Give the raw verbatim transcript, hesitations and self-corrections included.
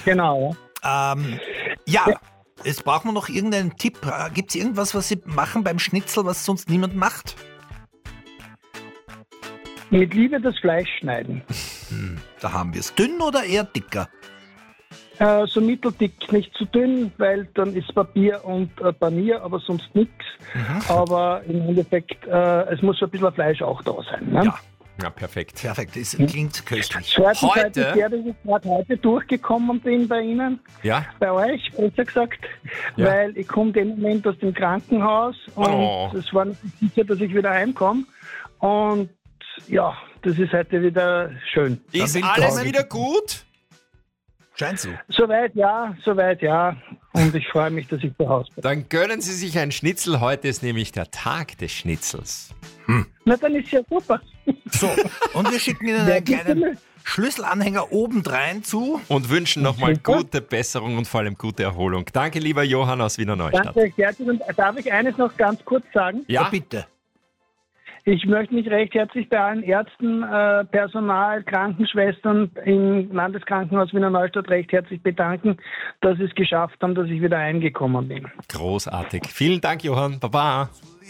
Genau. Ähm, ja, jetzt brauchen wir noch irgendeinen Tipp. Gibt es irgendwas, was Sie machen beim Schnitzel, was sonst niemand macht? Mit Liebe das Fleisch schneiden. Hm, da haben wir es. Dünn oder eher dicker? Äh, so mitteldick, nicht zu dünn, weil dann ist Papier und äh, Panier, aber sonst nichts. Mhm. Aber im Endeffekt, äh, es muss so ein bisschen Fleisch auch da sein. Ne? Ja, Ja, perfekt. perfekt. Es klingt köstlich. Zweitens Heute? Seite ist der, dass ich gerade heute durchgekommen bin bei Ihnen, Ja? bei euch, besser gesagt, Ja. weil ich komme den Moment aus dem Krankenhaus und Oh. es war nicht sicher, dass ich wieder heimkomme. Und ja, das ist heute wieder schön. Ist willkommen. alles wieder gut? Scheint so. Soweit ja, soweit ja. Und ich freue mich, dass ich zu Hause bin. Dann gönnen Sie sich ein Schnitzel. Heute ist nämlich der Tag des Schnitzels. Na, dann ist ja super. So, und wir schicken Ihnen Wer einen gibt kleinen denn- Schlüsselanhänger obendrein zu. Und wünschen nochmal Super. gute Besserung und vor allem gute Erholung. Danke, lieber Johann aus Wiener Neustadt. Danke, Gertrud. Und darf ich eines noch ganz kurz sagen? Ja, bitte. Ich möchte mich recht herzlich bei allen Ärzten, äh, Personal, Krankenschwestern im Landeskrankenhaus Wiener Neustadt recht herzlich bedanken, dass sie es geschafft haben, dass ich wieder eingekommen bin. großartig. Vielen Dank, Johann. Baba.